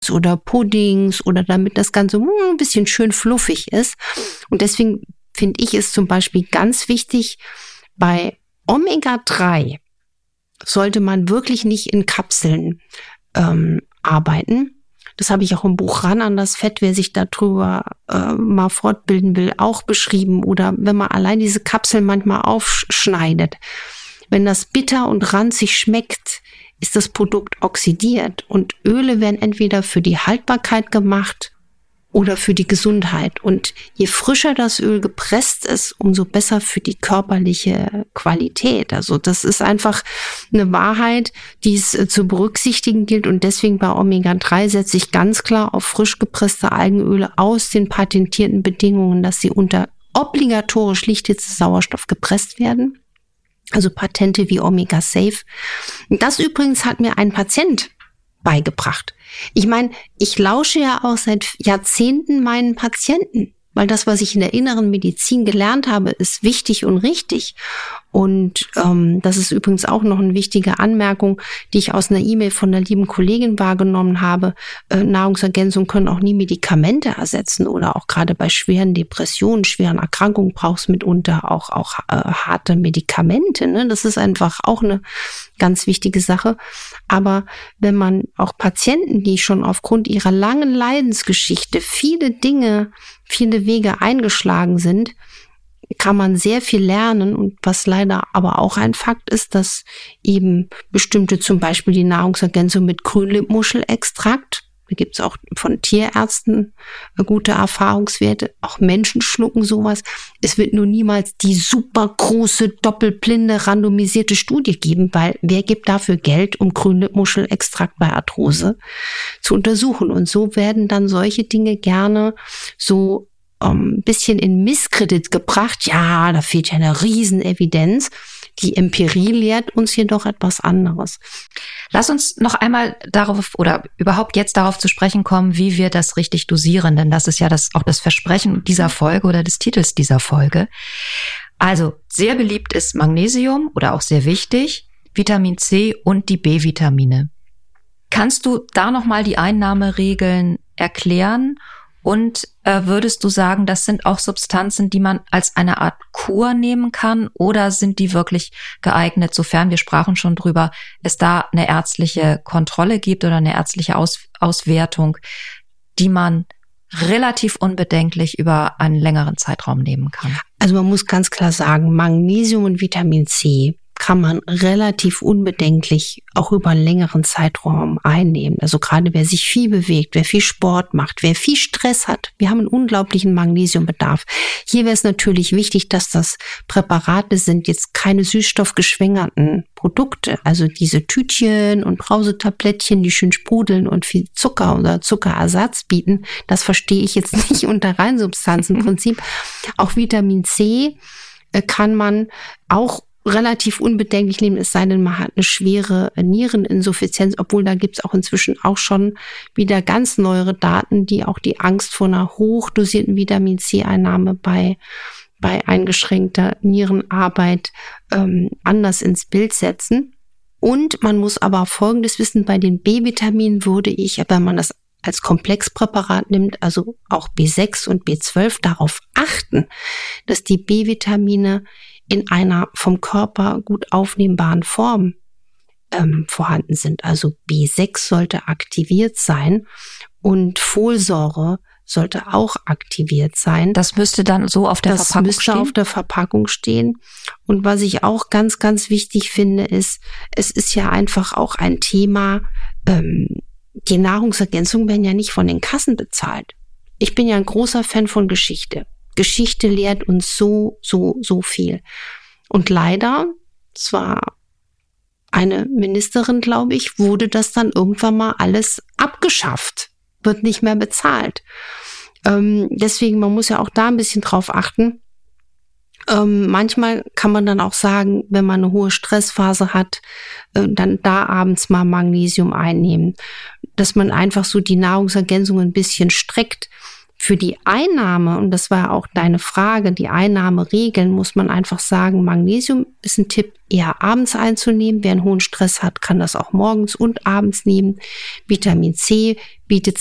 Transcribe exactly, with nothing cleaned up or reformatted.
oder Puddings oder damit das Ganze ein bisschen schön fluffig ist. Und deswegen finde ich es zum Beispiel ganz wichtig, bei Omega drei sollte man wirklich nicht in Kapseln ähm, arbeiten. Das habe ich auch im Buch Ran an das Fett, wer sich darüber äh, mal fortbilden will, auch beschrieben. Oder wenn man allein diese Kapseln manchmal aufschneidet. Wenn das bitter und ranzig schmeckt, ist das Produkt oxidiert. Und Öle werden entweder für die Haltbarkeit gemacht oder für die Gesundheit. Und je frischer das Öl gepresst ist, umso besser für die körperliche Qualität. Also das ist einfach eine Wahrheit, die es zu berücksichtigen gilt. Und deswegen bei Omega drei setze ich ganz klar auf frisch gepresste Algenöle aus den patentierten Bedingungen, dass sie unter obligatorisch Lichthitze Sauerstoff gepresst werden. Also Patente wie Omega Safe. Das übrigens hat mir ein Patient beigebracht. Ich meine, ich lausche ja auch seit Jahrzehnten meinen Patienten, weil das, was ich in der inneren Medizin gelernt habe, ist wichtig und richtig. Und ähm, das ist übrigens auch noch eine wichtige Anmerkung, die ich aus einer E-Mail von einer lieben Kollegin wahrgenommen habe. Äh, Nahrungsergänzungen können auch nie Medikamente ersetzen oder auch gerade bei schweren Depressionen, schweren Erkrankungen brauchst du mitunter auch auch äh, harte Medikamente. Ne? Das ist einfach auch eine ganz wichtige Sache. Aber wenn man auch Patienten, die schon aufgrund ihrer langen Leidensgeschichte viele Dinge, viele Wege eingeschlagen sind, kann man sehr viel lernen. Und was leider aber auch ein Fakt ist, dass eben bestimmte, zum Beispiel die Nahrungsergänzung mit Grünlippmuschelextrakt, da gibt es auch von Tierärzten gute Erfahrungswerte, auch Menschen schlucken sowas. Es wird nur niemals die super große, doppelblinde, randomisierte Studie geben, weil wer gibt dafür Geld, um Grünlippmuschelextrakt bei Arthrose zu untersuchen? Und so werden dann solche Dinge gerne so ein bisschen in Misskredit gebracht. Ja, da fehlt ja eine Riesenevidenz. Die Empirie lehrt uns jedoch etwas anderes. Lass uns noch einmal darauf oder überhaupt jetzt darauf zu sprechen kommen, wie wir das richtig dosieren, denn das ist ja das auch das Versprechen dieser Folge oder des Titels dieser Folge. Also sehr beliebt ist Magnesium oder auch sehr wichtig, Vitamin C und die B-Vitamine. Kannst du da noch mal die Einnahmeregeln erklären? Und äh, würdest du sagen, das sind auch Substanzen, die man als eine Art Kur nehmen kann, oder sind die wirklich geeignet, sofern, wir sprachen schon drüber, es da eine ärztliche Kontrolle gibt oder eine ärztliche Aus- Auswertung, die man relativ unbedenklich über einen längeren Zeitraum nehmen kann? Also man muss ganz klar sagen, Magnesium und Vitamin C kann man relativ unbedenklich auch über einen längeren Zeitraum einnehmen. Also gerade wer sich viel bewegt, wer viel Sport macht, wer viel Stress hat. Wir haben einen unglaublichen Magnesiumbedarf. Hier wäre es natürlich wichtig, dass das Präparate sind, jetzt keine süßstoffgeschwängerten Produkte. Also diese Tütchen und Brausetablettchen, die schön sprudeln und viel Zucker oder Zuckerersatz bieten. Das verstehe ich jetzt nicht unter Reinsubstanzenprinzip. Auch Vitamin C kann man auch relativ unbedenklich nehmen, es sei denn, man hat eine schwere Niereninsuffizienz, obwohl da gibt's auch inzwischen auch schon wieder ganz neuere Daten, die auch die Angst vor einer hochdosierten Vitamin C-Einnahme bei bei eingeschränkter Nierenarbeit ähm, anders ins Bild setzen. Und man muss aber Folgendes wissen, bei den B-Vitaminen würde ich, wenn man das als Komplexpräparat nimmt, also auch B sechs und B zwölf, darauf achten, dass die B-Vitamine in einer vom Körper gut aufnehmbaren Form ähm, vorhanden sind. Also B sechs sollte aktiviert sein und Folsäure sollte auch aktiviert sein. Das müsste dann so auf der das Verpackung stehen? Das müsste auf der Verpackung stehen. Und was ich auch ganz, ganz wichtig finde, ist, es ist ja einfach auch ein Thema, ähm, die Nahrungsergänzungen werden ja nicht von den Kassen bezahlt. Ich bin ja ein großer Fan von Geschichte. Geschichte lehrt uns so, so, so viel. Und leider, es war eine Ministerin, glaube ich, wurde das dann irgendwann mal alles abgeschafft, wird nicht mehr bezahlt. Ähm, deswegen, man muss ja auch da ein bisschen drauf achten. Ähm, manchmal kann man dann auch sagen, wenn man eine hohe Stressphase hat, äh, dann da abends mal Magnesium einnehmen, dass man einfach so die Nahrungsergänzungen ein bisschen streckt. Für die Einnahme, und das war auch deine Frage, die Einnahmeregeln, muss man einfach sagen, Magnesium ist ein Tipp, eher abends einzunehmen. Wer einen hohen Stress hat, kann das auch morgens und abends nehmen. Vitamin C bietet